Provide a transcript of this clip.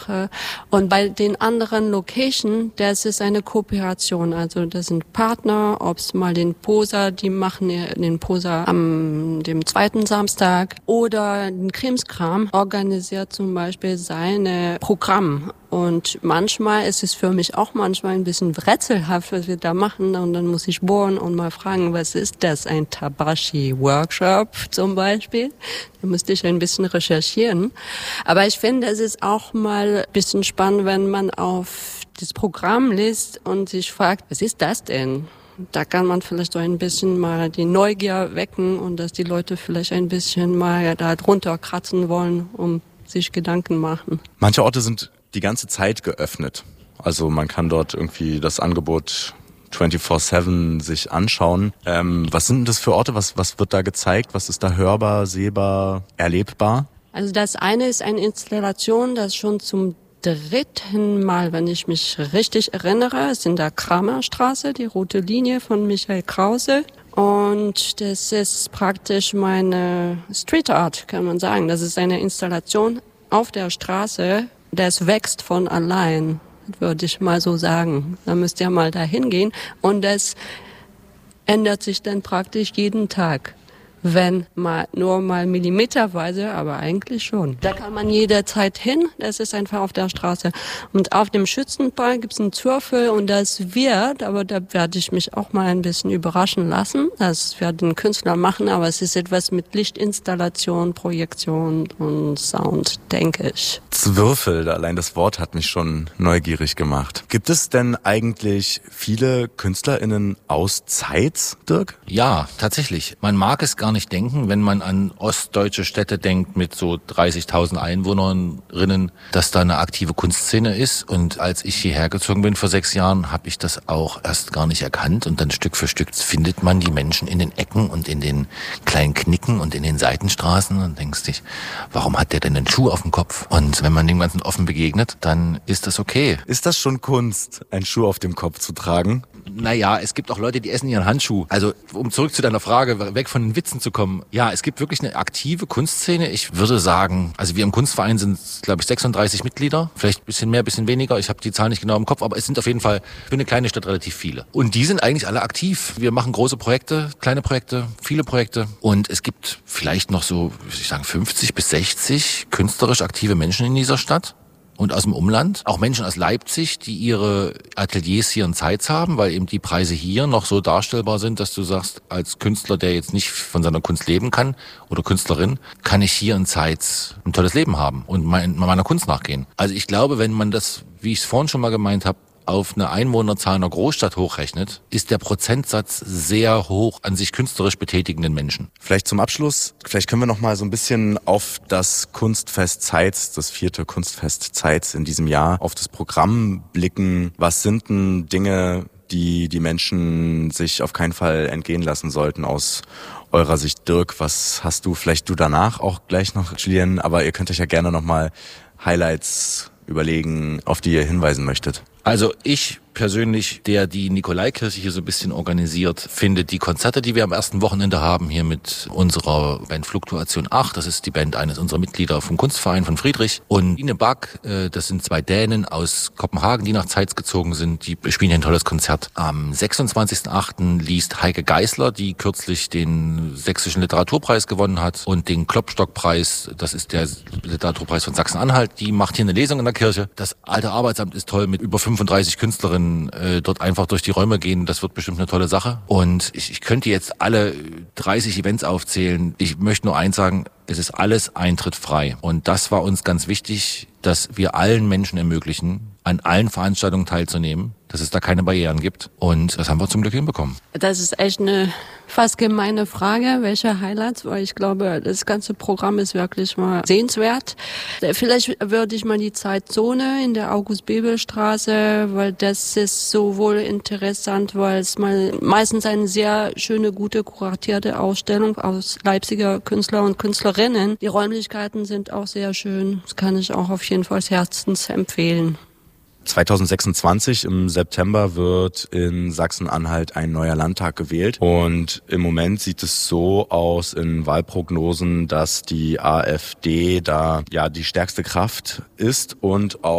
Und bei den anderen Locations, das ist eine Kooperation. Also das sind Partner, ob es mal den Posa, die machen den Posa am dem zweiten Samstag, oder den Krimskram organisiert zum Beispiel seine Programm. Und manchmal ist es für mich auch manchmal ein bisschen rätselhaft, was wir da machen. Und dann muss ich bohren und mal fragen, was ist das? Ein Tabashi-Workshop zum Beispiel? Da müsste ich ein bisschen recherchieren. Aber ich finde, es ist auch mal ein bisschen spannend, wenn man auf das Programm liest und sich fragt, was ist das denn? Da kann man vielleicht so ein bisschen mal die Neugier wecken und dass die Leute vielleicht ein bisschen mal da drunter kratzen wollen, um sich Gedanken machen. Manche Orte sind die ganze Zeit geöffnet. Also man kann dort irgendwie das Angebot 24/7 sich anschauen. Was sind denn das für Orte? Was wird da gezeigt? Was ist da hörbar, sehbar, erlebbar? Also das eine ist eine Installation, das schon zum dritten Mal, wenn ich mich richtig erinnere, ist in der Kramerstraße, die rote Linie von Michael Krause. Und das ist praktisch meine Street Art, kann man sagen. Das ist eine Installation auf der Straße, das wächst von allein, würde ich mal so sagen. Da müsst ihr mal da hingehen. Und das ändert sich dann praktisch jeden Tag. Wenn mal nur mal millimeterweise, aber eigentlich schon. Da kann man jederzeit hin, das ist einfach auf der Straße. Und auf dem Schützenpark gibt's einen Zürfel und das wird, aber da werde ich mich auch mal ein bisschen überraschen lassen. Das werden ein Künstler machen, aber es ist etwas mit Lichtinstallation, Projektion und Sound, denke ich. Zürfel, allein das Wort hat mich schon neugierig gemacht. Gibt es denn eigentlich viele KünstlerInnen aus Zeitz, Dirk? Ja, tatsächlich. Man mag es gar nicht denken, wenn man an ostdeutsche Städte denkt mit so 30.000 Einwohnerinnen, dass da eine aktive Kunstszene ist. Und als ich hierher gezogen bin vor 6 Jahren, habe ich das auch erst gar nicht erkannt. Und dann Stück für Stück findet man die Menschen in den Ecken und in den kleinen Knicken und in den Seitenstraßen und denkst dich, warum hat der denn einen Schuh auf dem Kopf? Und wenn man dem Ganzen offen begegnet, dann ist das okay. Ist das schon Kunst, einen Schuh auf dem Kopf zu tragen? Naja, es gibt auch Leute, die essen ihren Handschuh. Also, um zurück zu deiner Frage, weg von den Witzen zu kommen. Ja, es gibt wirklich eine aktive Kunstszene. Ich würde sagen, also wir im Kunstverein sind, glaube ich, 36 Mitglieder. Vielleicht ein bisschen mehr, ein bisschen weniger. Ich habe die Zahl nicht genau im Kopf, aber es sind auf jeden Fall für eine kleine Stadt relativ viele. Und die sind eigentlich alle aktiv. Wir machen große Projekte, kleine Projekte, viele Projekte. Und es gibt vielleicht noch so, würde ich sagen, 50 bis 60 künstlerisch aktive Menschen in dieser Stadt. Und aus dem Umland, auch Menschen aus Leipzig, die ihre Ateliers hier in Zeitz haben, weil eben die Preise hier noch so darstellbar sind, dass du sagst, als Künstler, der jetzt nicht von seiner Kunst leben kann oder Künstlerin, kann ich hier in Zeitz ein tolles Leben haben und meiner Kunst nachgehen. Also ich glaube, wenn man das, wie ich es vorhin schon mal gemeint habe, auf eine Einwohnerzahl einer Großstadt hochrechnet, ist der Prozentsatz sehr hoch an sich künstlerisch betätigenden Menschen. Vielleicht zum Abschluss, vielleicht können wir noch mal so ein bisschen auf das Kunstfest Zeitz, das 4. Kunstfest Zeitz in diesem Jahr, auf das Programm blicken. Was sind denn Dinge, die die Menschen sich auf keinen Fall entgehen lassen sollten aus eurer Sicht? Dirk, was hast du, vielleicht du danach auch gleich noch, Julien, aber ihr könnt euch ja gerne noch mal Highlights überlegen, auf die ihr hinweisen möchtet. Also ich persönlich, der die Nikolaikirche hier so ein bisschen organisiert, finde die Konzerte, die wir am ersten Wochenende haben, hier mit unserer Band Fluktuation 8, das ist die Band eines unserer Mitglieder vom Kunstverein von Friedrich, und Ine Back, das sind 2 Dänen aus Kopenhagen, die nach Zeitz gezogen sind, die spielen hier ein tolles Konzert. Am 26.08. liest Heike Geisler, die kürzlich den Sächsischen Literaturpreis gewonnen hat und den Klopstockpreis, das ist der Literaturpreis von Sachsen-Anhalt, die macht hier eine Lesung in der Kirche. Das alte Arbeitsamt ist toll, mit über 35 Künstlerinnen dort einfach durch die Räume gehen. Das wird bestimmt eine tolle Sache. Und ich könnte jetzt alle 30 Events aufzählen. Ich möchte nur eins sagen, es ist alles eintrittfrei. Und das war uns ganz wichtig, dass wir allen Menschen ermöglichen, an allen Veranstaltungen teilzunehmen, dass es da keine Barrieren gibt. Und das haben wir zum Glück hinbekommen. Das ist echt eine fast gemeine Frage, welche Highlights, weil ich glaube, das ganze Programm ist wirklich mal sehenswert. Vielleicht würde ich mal die Zeitzone in der August-Bebel-Straße, weil das ist sowohl interessant, weil es mal meistens eine sehr schöne, gute, kuratierte Ausstellung aus Leipziger Künstler und Künstlerinnen. Die Räumlichkeiten sind auch sehr schön. Das kann ich auch auf jeden Fall herzens empfehlen. 2026 im September wird in Sachsen-Anhalt ein neuer Landtag gewählt und im Moment sieht es so aus in Wahlprognosen, dass die AfD da ja die stärkste Kraft ist und auch